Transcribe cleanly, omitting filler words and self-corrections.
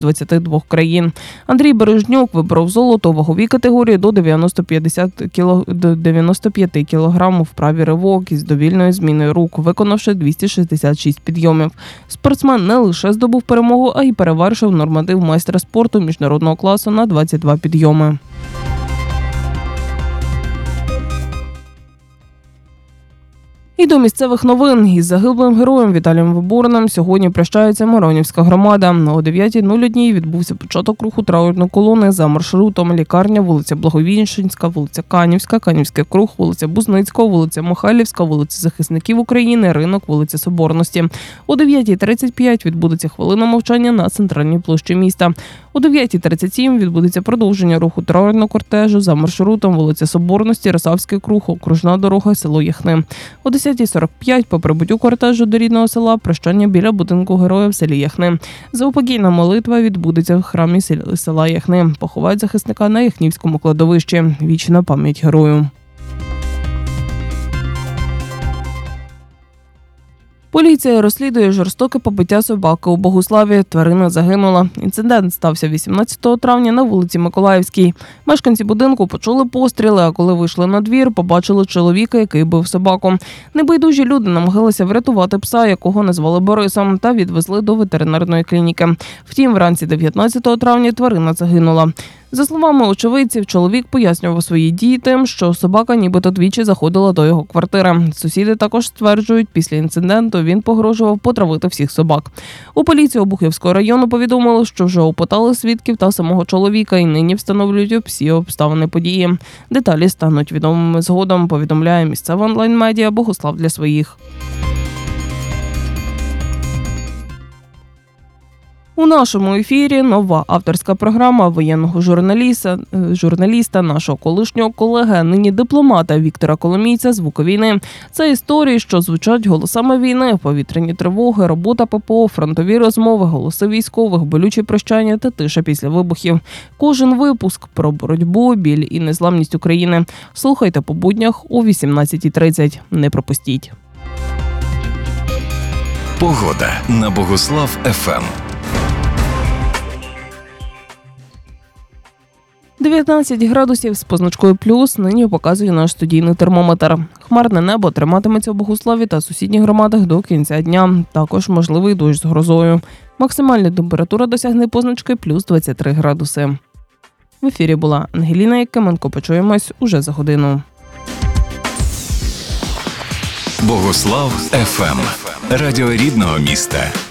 22 країн. Андрій Бережнюк виборов золото у ваговій категорії до 95 кг в правій ривок із довільною зміною рук, виконавши 266 підйомів. Спортсмен не лише здобув перемогу, а й перевершив норматив майстра спорту міжнародного класу на 22 підйоми. І до місцевих новин. Із загиблим героєм Віталієм Виборним сьогодні прощається Миронівська громада. О 9:01 відбувся початок руху траурної колони за маршрутом лікарня, вулиця Благовіщенська, вулиця Канівська, Канівський круг, вулиця Бузницького, вулиця Михайлівська, вулиця Захисників України, ринок, вулиця Соборності. О 9:35 відбудеться хвилина мовчання на центральній площі міста. О 9:37 відбудеться продовження руху траурного кортежу за маршрутом вулиця Соборності, Росавський круг, окружна дорога, село Яхни. О 10:45 по прибуттю кортежу до рідного села прощання біля будинку героя в селі Яхни. Заупокійна молитва відбудеться в храмі села Яхни. Поховають захисника на Яхнівському кладовищі. Вічна пам'ять герою. Поліція розслідує жорстоке побиття собаки у Богуславі. Тварина загинула. Інцидент стався 18 травня на вулиці Миколаївській. Мешканці будинку почули постріли, а коли вийшли на двір, побачили чоловіка, який бив собаку. Небайдужі люди намагалися врятувати пса, якого назвали Борисом, та відвезли до ветеринарної клініки. Втім, вранці 19 травня тварина загинула. За словами очевидців, чоловік пояснював свої дії тим, що собака нібито двічі заходила до його квартири. Сусіди також стверджують, після інциденту він погрожував потравити всіх собак. У поліції Обухівського району повідомили, що вже опитали свідків та самого чоловіка і нині встановлюють всі обставини події. Деталі стануть відомими згодом, повідомляє місцева онлайн-медіа «Богуслав для своїх». У нашому ефірі нова авторська програма воєнного журналіста, нашого колишнього колеги, а нині дипломата Віктора Коломійця «Звуки війни». Це історії, що звучать голосами війни, повітряні тривоги, робота ППО, фронтові розмови, голоси військових, болючі прощання та тиша після вибухів. Кожен випуск про боротьбу, біль і незламність України. Слухайте по буднях о 18:30. Не пропустіть. Погода на Богуслав ФМ. 19 градусів з позначкою плюс нині показує наш студійний термометр. Хмарне небо триматиметься у Богуславі та сусідніх громадах до кінця дня. Також можливий дощ з грозою. Максимальна температура досягне позначки плюс 23 градуси. В ефірі була Ангеліна Якименко. Почуємось уже за годину. Богуслав ФМ. Радіо рідного міста.